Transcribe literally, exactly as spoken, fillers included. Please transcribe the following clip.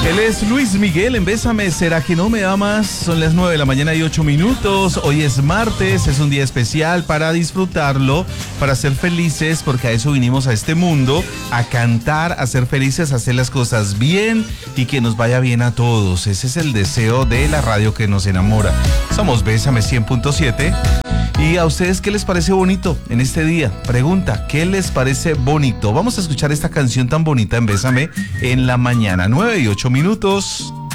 Él es Luis Miguel en Bésame, ¿será que no me amas? Son las nueve de la mañana y ocho minutos. Hoy es martes, es un día especial para disfrutarlo, para ser felices, porque a eso vinimos a este mundo, a cantar, a ser felices, a hacer las cosas bien y que nos vaya bien a todos. Ese es el deseo de la radio que nos enamora. Somos Bésame cien punto siete. ¿Y a ustedes qué les parece bonito en este día? Pregunta, ¿qué les parece bonito? Vamos a escuchar esta canción tan bonita en Bésame en la mañana, nueve y ocho minutos.